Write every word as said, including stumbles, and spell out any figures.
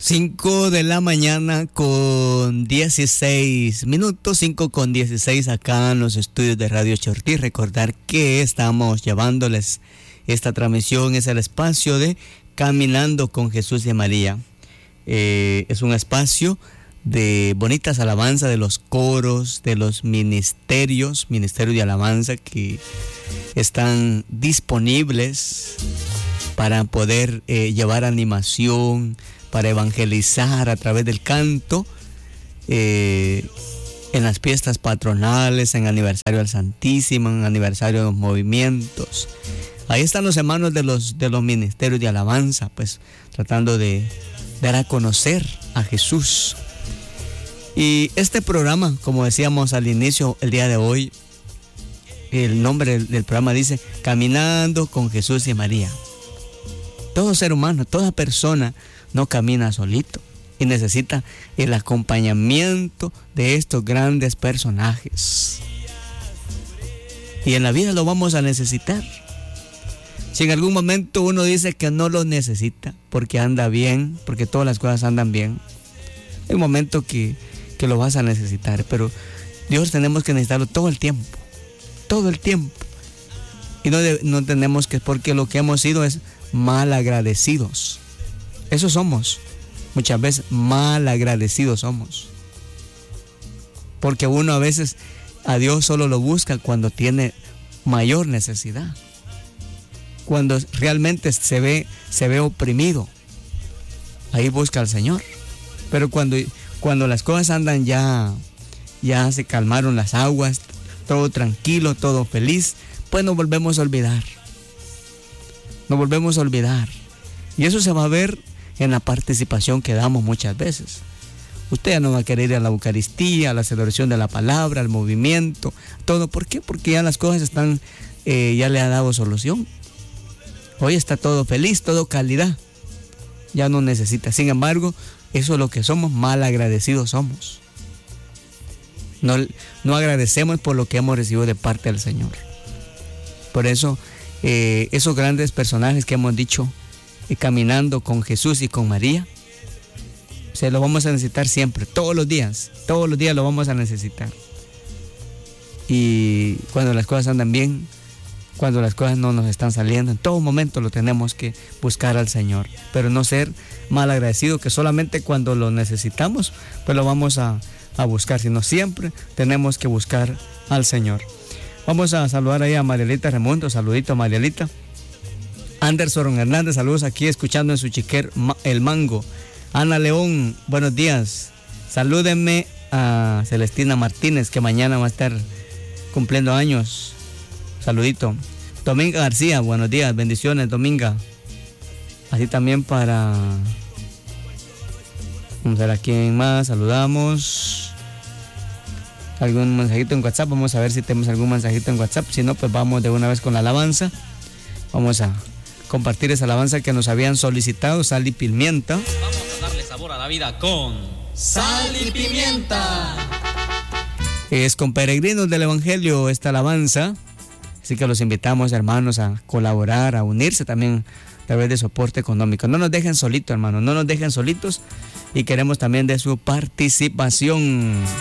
cinco de la mañana con dieciséis minutos, cinco con dieciséis acá en los estudios de Radio Chortí. Recordar que estamos llevándoles esta transmisión, es el espacio de Caminando con Jesús y María. Eh, es un espacio de bonitas alabanzas de los coros, de los ministerios, ministerios de alabanza que están disponibles para poder eh, llevar animación, para evangelizar a través del canto, eh, en las fiestas patronales, en aniversario del Santísimo, en aniversario de los movimientos. Ahí están los hermanos de los, de los ministerios de alabanza, pues tratando de dar a conocer a Jesús. Y este programa, como decíamos al inicio, el día de hoy, el nombre del, del programa dice Caminando con Jesús y María. Todo ser humano, toda persona no camina solito y necesita el acompañamiento de estos grandes personajes. Y en la vida lo vamos a necesitar. Si en algún momento uno dice que no lo necesita porque anda bien, porque todas las cosas andan bien, hay un momento que, que lo vas a necesitar. Pero Dios tenemos que necesitarlo todo el tiempo, todo el tiempo. Y no, de, no tenemos que, porque lo que hemos sido es mal agradecidos. Eso somos. Muchas veces mal agradecidos somos. Porque uno a veces a Dios solo lo busca cuando tiene mayor necesidad. Cuando realmente se ve, se ve oprimido. Ahí busca al Señor. Pero cuando, cuando las cosas andan ya, ya se calmaron las aguas, todo tranquilo, todo feliz, pues nos volvemos a olvidar. Nos volvemos a olvidar. Y eso se va a ver en la participación que damos muchas veces. Usted ya no va a querer ir a la Eucaristía, a la celebración de la palabra, al movimiento, todo. ¿Por qué? Porque ya las cosas están, eh, ya le ha dado solución. Hoy está todo feliz, todo calidad. Ya no necesita. Sin embargo, eso es lo que somos, mal agradecidos somos. No, no agradecemos por lo que hemos recibido de parte del Señor. Por eso, eh, esos grandes personajes que hemos dicho, eh, caminando con Jesús y con María, se lo vamos a necesitar siempre, todos los días, todos los días lo vamos a necesitar. Y cuando las cosas andan bien, cuando las cosas no nos están saliendo, en todo momento lo tenemos que buscar al Señor, pero no ser mal agradecido, que solamente cuando lo necesitamos, pues lo vamos a, a buscar, sino siempre tenemos que buscar al Señor. Vamos a saludar ahí a Marielita Remundo, saludito a Marielita. Anderson Hernández, saludos aquí escuchando en su chiquer El Mango. Ana León, buenos días. Salúdenme a Celestina Martínez, que mañana va a estar cumpliendo años. Saludito. Dominga García, buenos días, bendiciones, Dominga. Así también para... Vamos a ver a quién más, saludamos. Algún mensajito en WhatsApp, vamos a ver si tenemos algún mensajito en WhatsApp. Si no, pues vamos de una vez con la alabanza. Vamos a compartir esa alabanza que nos habían solicitado, Sal y Pimienta. Vamos a darle sabor a la vida con Sal y Pimienta. Es con Peregrinos del Evangelio esta alabanza. Así que los invitamos, hermanos, a colaborar, a unirse también a través de soporte económico. No nos dejen solitos, hermanos, no nos dejen solitos. Y queremos también de su participación.